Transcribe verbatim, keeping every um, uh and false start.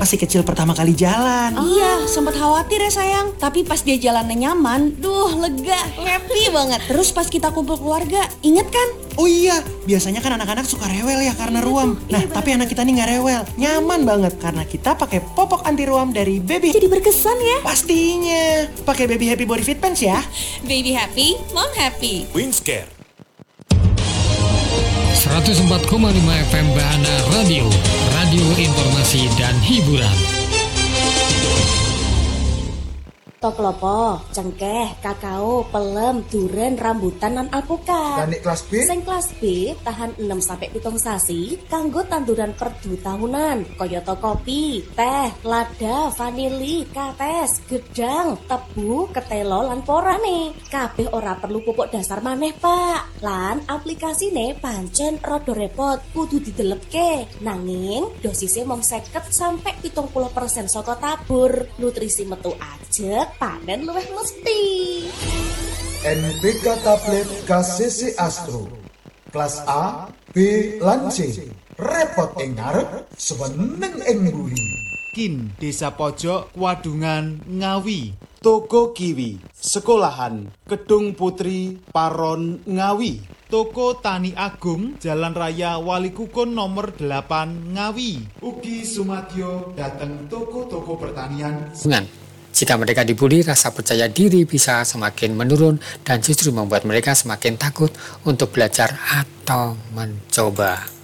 masih kecil pertama kali jalan. Oh. Iya, sempat khawatir ya sayang. Tapi pas dia jalannya nyaman, duh lega, happy banget. Terus pas kita kumpul keluarga, inget kan? Oh iya, biasanya kan anak-anak suka rewel ya karena ruam. Nah, iya, tapi anak kita nih nggak rewel, nyaman banget karena kita pakai popok anti ruam dari Baby. Jadi berkesan ya? Pastinya, pakai Baby Happy Body Fit Pants ya. Baby happy, mom happy. Wingscare seratus empat koma lima F M Bahana Radio, radio informasi dan hiburan. Toklopo, cengkeh, kakao, pelem, duren, rambutan, dan alpukat. Dan kelas B? Sing kelas B tahan enam sampai pitung sasi kanggo tanduran perdu tahunan. Kayata kopi, teh, lada, vanili, kates, gedang, tebu, ketelo lan porane. Kabeh ora perlu pupuk dasar maneh, Pak. Lan aplikasine pancen rada repot, kudu didelepke. Nanging dosisnya mung seket sampai pitung puluh persen saka tabur. Nutrisi metu aja, panen luwih mesti. N P K tablet K C C Astro kelas A, B, lan C. Repot ing ngarep, seweneng ing mburi. Kin Desa Pojok Wadungan Ngawi. Toko Kiwi Sekolahan Kedung Putri Paron Ngawi. Toko Tani Agung Jalan Raya Walikukun nomor delapan Ngawi. Ugi sumadyo dateng toko-toko pertanian. Jika mereka dibully, rasa percaya diri bisa semakin menurun dan justru membuat mereka semakin takut untuk belajar atau mencoba.